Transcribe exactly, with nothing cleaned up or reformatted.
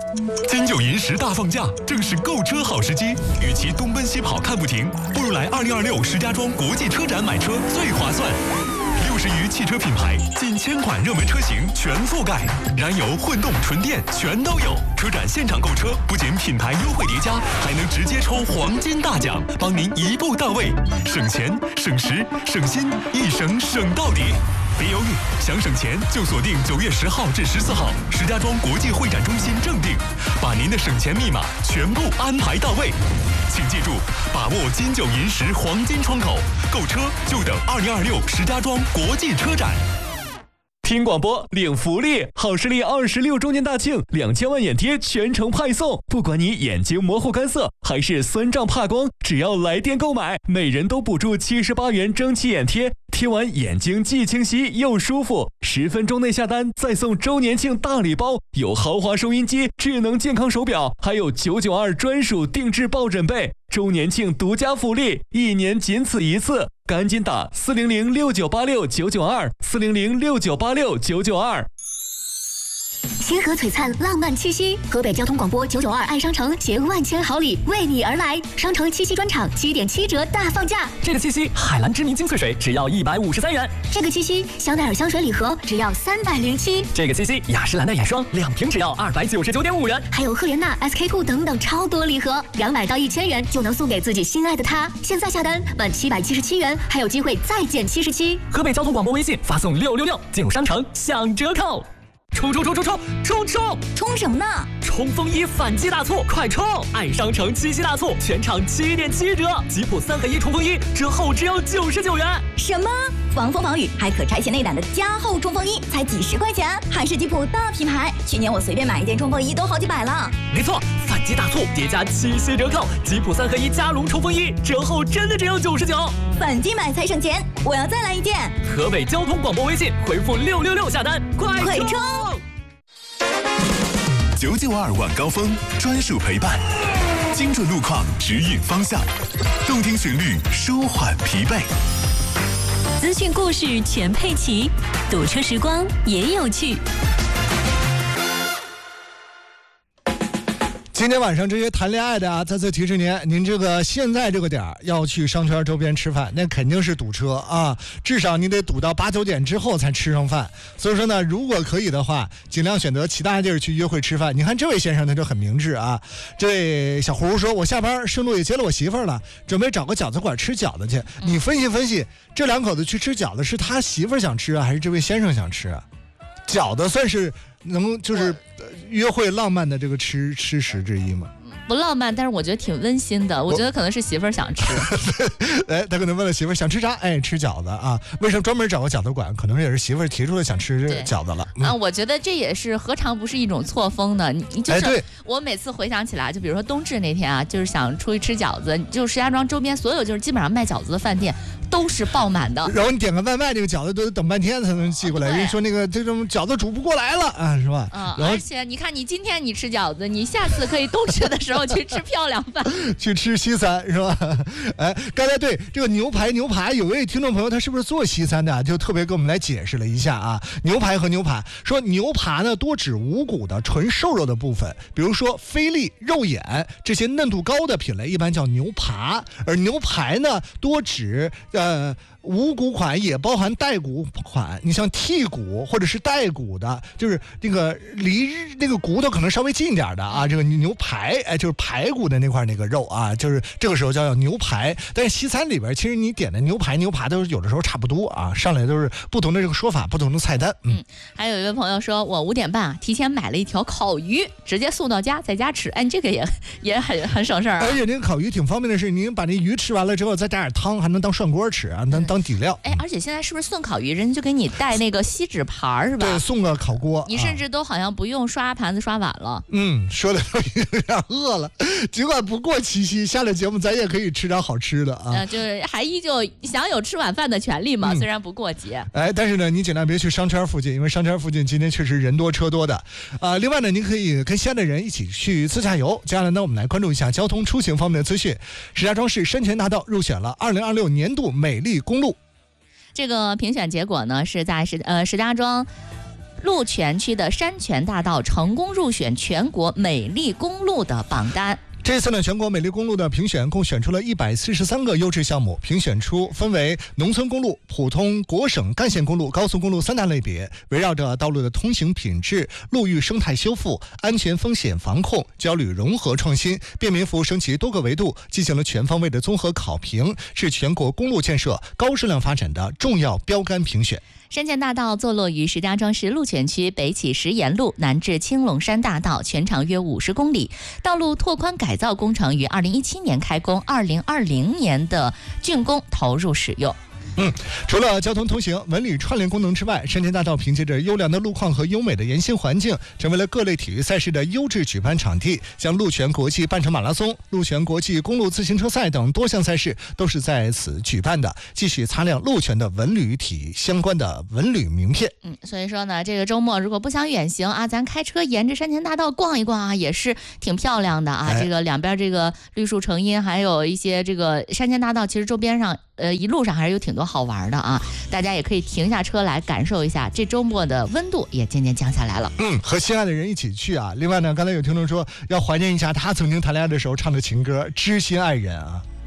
金九银十大放假，正是购车好时机。与其东奔西跑看不停，不如来二零二六石家庄国际车展买车最划算。六十余汽车品牌，近千款热门车型全覆盖，燃油、混动、纯电全都有。车展现场购车，不仅品牌优惠叠加，还能直接抽黄金大奖，帮您一步到位，省钱、省时、省心，一省省到底。别犹豫，想省钱就锁定九月十号至十四号石家庄国际会展中心正定，把您的省钱密码全部安排到位。请记住，把握金九银十黄金窗口，购车就等二零二六石家庄国际车展。听广播领福利，好视力二十六周年大庆，两千万眼贴全程派送。不管你眼睛模糊干涩还是酸胀怕光，只要来电购买，每人都补助七十八元蒸汽眼贴，贴完眼睛既清晰又舒服。十分钟内下单，再送周年庆大礼包，有豪华收音机、智能健康手表，还有九九二专属定制抱枕被。周年庆独家福利，一年仅此一次，赶紧打四零零六九八六九九二四零零六九八六九九二。 星河璀璨浪漫七夕，河北交通广播九九二爱商城携万千好礼为你而来，商城七夕专场七点七折大放价。 这个七夕海蓝知名精粹水只要一百五十三元， 这个七夕香奈儿香水礼盒只要三百零七， 这个七夕雅诗兰黛眼霜两瓶只要二百九十九点五元， 还有赫莲娜 S K two 等等超多礼盒，两百到一千元就能送给自己心爱的他。现在下单满七百七十七元，还有机会再减七十七。 河北交通广播微信发送六六六，进入商城享折扣。冲冲冲冲冲冲冲！ 冲什么呢？ 冲锋衣反季大促，快冲！爱商城七夕大促，全场七点七折，吉普三合一冲锋衣折后只要九十九元。 什么？防风防雨还可拆卸内胆的加厚冲锋衣，才几十块钱，还是吉普大品牌。去年我随便买一件冲锋衣都好几百了。 没错，反季大促叠加七夕折扣，吉普三合一加绒冲锋衣折后真的只有九十九。 反季买才省钱，我要再来一件。 河北交通广播微信回复六六六下单，快快冲！ 九九二晚高峰专属陪伴，精准路况指引方向，动听旋律舒缓疲惫， 资讯故事全配齐，堵车时光也有趣。 今天晚上这些谈恋爱的啊，再次提示您，您这个现在这个点儿要去商圈周边吃饭，那肯定是堵车啊，至少你得堵到八九点之后才吃上饭。所以说呢，如果可以的话，尽量选择其他地儿去约会吃饭。你看这位先生他就很明智啊，这位小胡说，我下班顺路也接了我媳妇儿了，准备找个饺子馆吃饺子去。你分析分析，这两口子去吃饺子是他媳妇儿想吃啊，还是这位先生想吃啊？饺子算是能就是约会浪漫的这个吃吃食之一吗？ 不浪漫，但是我觉得挺温馨的。我觉得可能是媳妇儿想吃。 哎，他可能问了媳妇儿想吃啥？哎，吃饺子啊？为什么专门找个饺子馆？可能也是媳妇儿提出来想吃饺子了。 嗯、啊，我觉得这也是何尝不是一种错峰呢？你你就是、 哎、 我每次回想起来，就比如说冬至那天啊，就是想出去吃饺子，就石家庄周边所有就是基本上卖饺子的饭店都是爆满的。 然后你点个外卖，这个饺子都得等半天才能寄过来。人说那个这种饺子煮不过来了啊，是吧？ 嗯，而且你看，你今天你吃饺子，你下次可以冬至的时候去吃漂亮饭， 去吃西餐是吧？哎，刚才对这个牛排牛排，有位听众朋友他是不是做西餐的、啊，就特别给我们来解释了一下啊。牛排和牛排，说牛扒呢多指无骨的纯瘦肉的部分，比如说菲力、肉眼这些嫩度高的品类一般叫牛扒，而牛排呢多指呃。无骨款也包含带骨款，你像剔骨或者是带骨的，就是那个离那个骨头可能稍微近一点的啊，这个牛排，哎，就是排骨的那块那个肉啊，就是这个时候叫牛排。但是西餐里边，其实你点的牛排、牛扒都有的时候差不多啊，上来都是不同的这个说法，不同的菜单。嗯， 嗯还有一位朋友说，我五点半啊提前买了一条烤鱼，直接送到家，在家吃。哎，这个也也很很省事儿、啊。 而且那个烤鱼挺方便的是，你把那鱼吃完了之后，再加点汤，还能当涮锅吃啊，能。当底料， 哎，而且现在是不是送烤鱼，人就给你带那个锡纸盘是吧？ 对，送个烤锅， 你甚至都好像不用刷盘子刷碗了。 嗯，说的都有点饿了。尽管不过七夕，下了节目咱也可以吃点好吃的啊。 呃，就是还依旧享有吃晚饭的权利嘛，嗯、虽然不过节。 哎，但是呢，你尽量别去商圈附近，因为商圈附近今天确实人多车多的。啊、呃，另外呢，您可以跟心爱的人一起去自驾游。接下来呢，我们来关注一下交通出行方面的资讯。石家庄市山前大道入选了二零二六年度美丽公路。 这个评选结果呢，是在石呃石家庄鹿泉区的山泉大道成功入选全国美丽公路的榜单。 这次呢，全国美丽公路的评选共选出了一百四十三个优质项目，评选出分为农村公路、普通国省干线公路、高速公路三大类别，围绕着道路的通行品质、路域生态修复、安全风险防控、交旅融合创新、便民服务升级多个维度进行了全方位的综合考评，是全国公路建设高质量发展的重要标杆评选。 山泉大道坐落于石家庄市鹿泉区，北起石岩路，南至青龙山大道，全长约五十公里。道路拓宽改造工程于二零一七年开工，二零二零年的竣工投入使用。 嗯，除了交通通行、文旅串联功能之外，山泉大道凭借着优良的路况和优美的沿线环境，成为了各类体育赛事的优质举办场地。像鹿泉国际半程马拉松、鹿泉国际公路自行车赛等多项赛事都是在此举办的，继续擦亮鹿泉的文旅体相关的文旅名片。 嗯，所以说呢，这个周末如果不想远行啊，咱开车沿着山泉大道逛一逛啊，也是挺漂亮的啊。 哎、 这个两边这个绿树成荫，还有一些这个山泉大道，其实周边上。呃，一路上还是有挺多好玩的啊，大家也可以停下车来感受一下。这周末的温度也渐渐降下来了。 嗯，和心爱的人一起去啊。另外呢，刚才有听众说要怀念一下他曾经谈恋爱的时候唱的情歌《知心爱人》啊。